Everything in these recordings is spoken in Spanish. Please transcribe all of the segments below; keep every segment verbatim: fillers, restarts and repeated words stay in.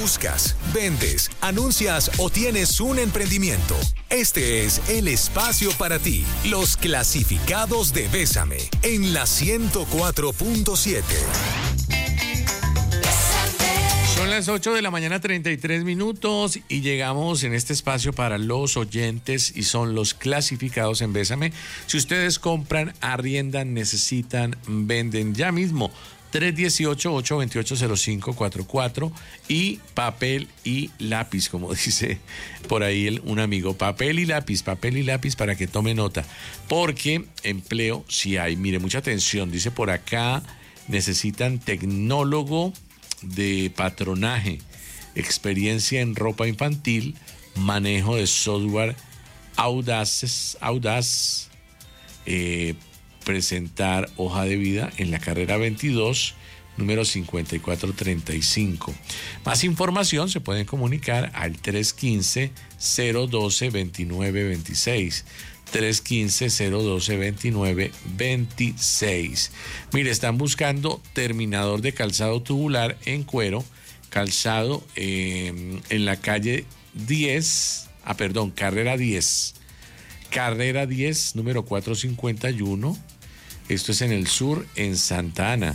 Buscas, vendes, anuncias o tienes un emprendimiento. Este es el espacio para ti. Los clasificados de Bésame en la ciento cuatro punto siete. Son las ocho de la mañana, treinta y tres minutos, y llegamos en este espacio para los oyentes y son los clasificados en Bésame. Si ustedes compran, arriendan, necesitan, venden ya mismo, tres uno ocho, ocho dos ocho, cero cinco cuatro cuatro y papel y lápiz, como dice por ahí el, un amigo, papel y lápiz, papel y lápiz para que tome nota, porque empleo sí hay. Mire, mucha atención, dice por acá, necesitan tecnólogo de patronaje, experiencia en ropa infantil, manejo de software audaces, audaz, eh, presentar hoja de vida en la carrera veintidós, número cincuenta y cuatro treinta y cinco. Más información se pueden comunicar al tres uno cinco, cero uno dos, dos nueve dos seis. tres uno cinco, cero uno dos, dos nueve dos seis. Mire, están buscando terminador de calzado tubular en cuero, calzado eh, en la calle diez, ah, perdón, carrera diez. Carrera diez, número cuatrocientos cincuenta y uno. Esto es en el sur, en Santa Ana.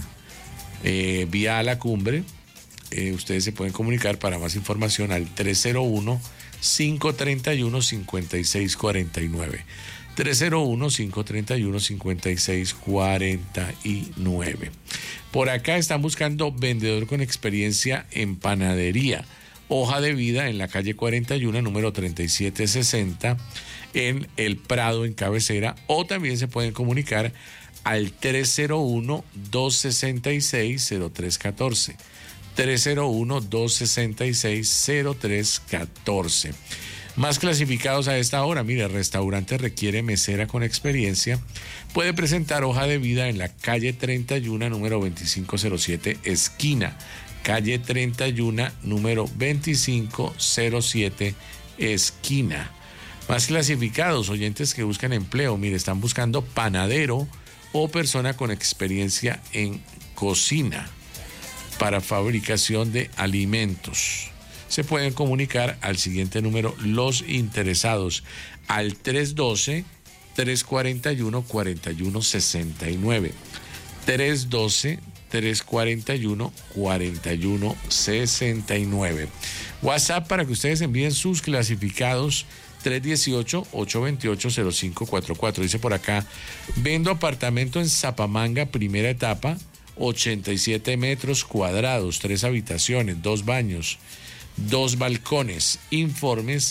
Eh, vía a la cumbre. Eh, ustedes se pueden comunicar para más información al tres cero uno, cinco tres uno, cinco seis cuatro nueve. tres cero uno, cinco tres uno, cinco seis cuatro nueve. Por acá están buscando vendedor con experiencia en panadería. Hoja de vida en la calle cuarenta y uno, número treinta y siete sesenta, en El Prado, en Cabecera. O también se pueden comunicar al tres cero uno, dos seis seis, cero tres uno cuatro. tres cero uno, dos seis seis, cero tres uno cuatro. Más clasificados a esta hora, mire, restaurante requiere mesera con experiencia. Puede presentar hoja de vida en la calle treinta y uno, número veinticinco cero siete, esquina. Calle treinta y uno, número veinticinco cero siete, esquina. Más clasificados, oyentes que buscan empleo, mire, están buscando panadero o persona con experiencia en cocina para fabricación de alimentos. Se pueden comunicar al siguiente número los interesados al tres uno dos, tres cuatro uno, cuatro uno seis nueve. tres uno dos, tres cuatro uno, cuatro uno seis nueve. WhatsApp para que ustedes envíen sus clasificados tres uno ocho, ocho dos ocho, cero cinco cuatro cuatro. Dice por acá, vendo apartamento en Zapamanga, primera etapa, ochenta y siete metros cuadrados, tres habitaciones, dos baños, dos balcones. Informes